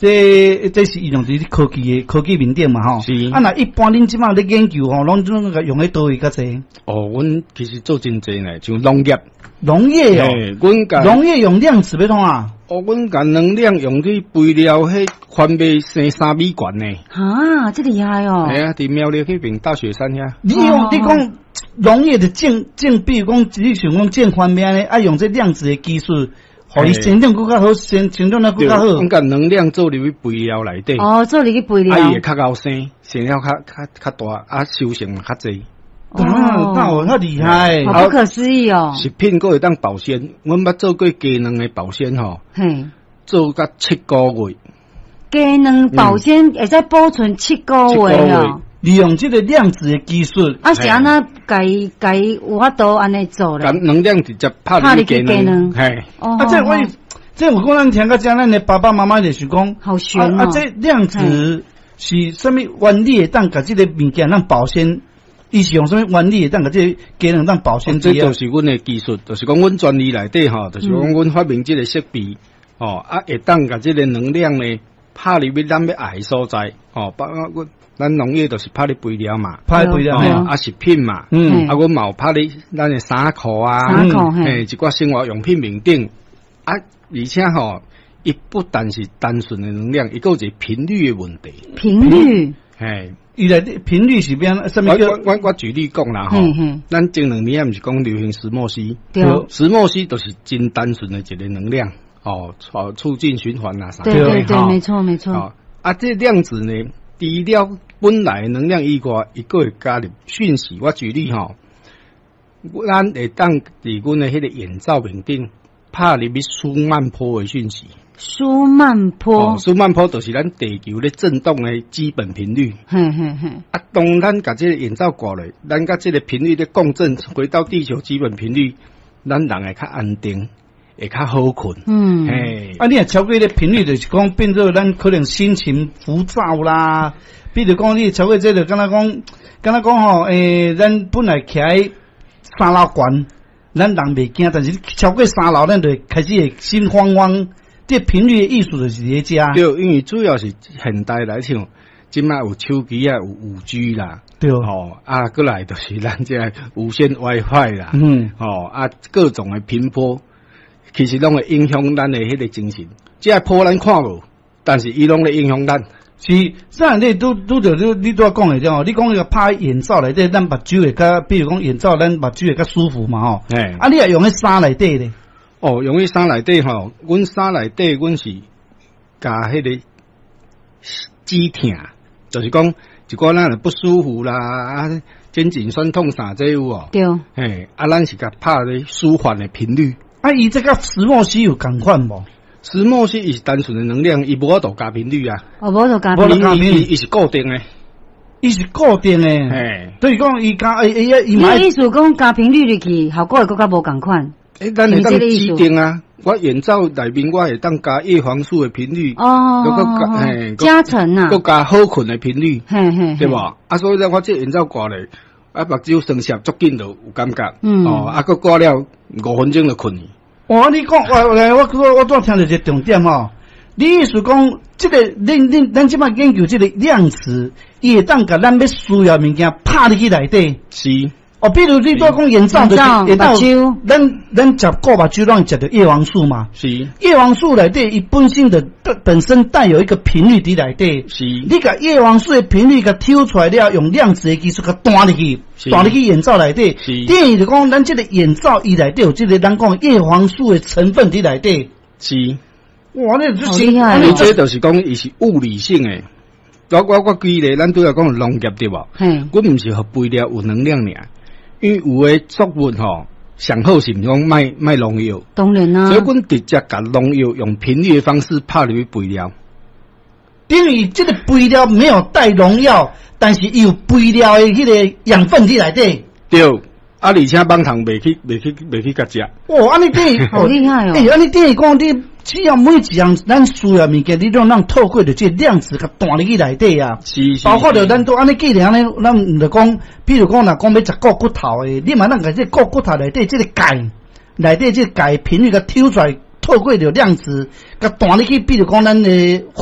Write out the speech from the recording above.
这是用伫科技面顶嘛吼。 是。 啊，那一般恁即马咧研究吼，拢种个用喺倒位较济。 哦，阮其实做真济呢，像农业。 农业哦，农业用量子要创啊。 哦，阮甲能量用去肥料，迄番麦生3米悬呢。 啊，这厉害哦！ 系啊，伫苗栗迄边大雪山遐。 你讲农业的比如讲，你想讲种番麦呢，用这量子的技术，互伊生长更较好，生长得更较好。 阮甲能量做入去肥料内底。 哦，做入去肥料。 伊会较高生，生了较大，啊，收成较济。 那我较厉害， 好不可思议哦！ 食品佫会当保鲜，阮捌做过鸡卵的保鲜吼，做到7个月。 鸡卵保鲜会使保存7个月哦。 利用这个量子的技术， 啊是安那改有法度安尼做咧？ 能量直接拍入鸡卵，嘿。 啊，这我讲咱听到这，咱的爸爸妈妈就是讲， 好悬哦。 啊，这量子是什么原理会当甲这个物件让保鲜？伊是用什么原理会当甲这鸡卵当保鲜？ 这就是阮的技术，就是讲阮专利内底吼，就是讲阮发明这个设备，会当甲这个能量呢拍入去咱要爱所在，包括咱农业就是拍入肥料嘛， 拍肥料啊食品嘛，阮嘛有拍入咱的衫裤啊，一寡生活用品面顶，而且伊不但是单纯的能量，伊佫有一个频率的问题。 频率， 伊来频率是变什么叫？ 我举例讲啦吼，咱前2年毋是讲流行石墨烯，石墨烯就是真单纯的一个能量，促进循环啊啥。 对，没错。 这量子呢，除了本来能量以外，伊佫会加入讯息。我举例吼，咱会当伫阮的迄个眼罩面顶拍入去舒曼波的讯息。 舒曼波， 舒曼波就是咱地球咧震动的基本频率。当咱甲这个眼罩挂落，咱甲这个频率咧共振，回到地球基本频率，咱人会较安定，会较好困。你若超过咧频率，就是讲变做咱可能心情浮躁啦。比如讲，你超过这个，敢若讲吼，咱本来徛3楼悬，咱人袂惊，但是超过3楼，咱就开始会心慌慌。这频率的意思就是在遮。对，因为主要是现代来讲，今麦有手机啊，有5G 啦，对，过来就是咱这无线 WiFi 啦，各种的频波，其实拢会影响咱的迄个精神。这波咱看无，但是伊拢会影响咱。是，咱你拄着你拄讲的这你讲那个拍眼罩内底，咱目睭会较，比如讲眼罩，咱目睭会较舒服嘛吼。你也用喺衫内底咧。用迄衫内底吼，阮衫内底阮是加迄个止痛，就是讲一寡咱不舒服啦，肩颈酸痛啥这有哦。对。咱是甲拍咧舒缓的频率。伊这个石墨烯有共款无？石墨烯伊是单纯的能量，伊无法度加频率啊。无法度加频率，伊是固定的。伊是固定的。就是讲伊加伊意思讲加频率入去，效果会更加无共款。咱会当指定啊！我眼罩内面我会当加叶黄素的频率，加成啊，佮加好困的频率，对吧？所以咧，我这眼罩挂咧，目睭酸涩，足紧就有感觉，佮挂了5分钟就困去。你讲，我怎听到一个重点吼？你意思讲，这个咱即摆研究这个量子，伊会当甲咱要需要物件拍入去内底，是。比如你做讲眼罩，就是眼罩，咱食过目睭，咱食到叶黄素嘛。是叶黄素内底，伊本身带有一个频率伫内底。是你甲叶黄素的频率甲抽出来了，用量子的技术甲弹入去眼罩内底。是等于就讲咱这个眼罩伊内底有这个咱讲叶黄素的成分伫内底。是哇，你好厉害！你这就是讲伊是物理性的。我举例，咱拄要讲农业对无？我毋是互肥料有能量尔。因为有诶作物上好是讲卖农药，当然啦。所以阮直接甲农药用频率的方式拍入去肥料，等于这个肥料没有带农药，但是有肥料的迄个养分伫内底。对，而且放糖袂去甲食。安尼等于好厉害哦！安尼等于讲你只要每一样咱需要物件，你都让透过着这量子甲弹入去内底啊。是。包括着咱都安尼既然安尼，咱毋着讲，比如讲若讲要食骨头诶，你嘛咱甲这骨头内底这个钙，内底这个钙频率甲抽出来，透过着量子甲弹入去，比如讲咱诶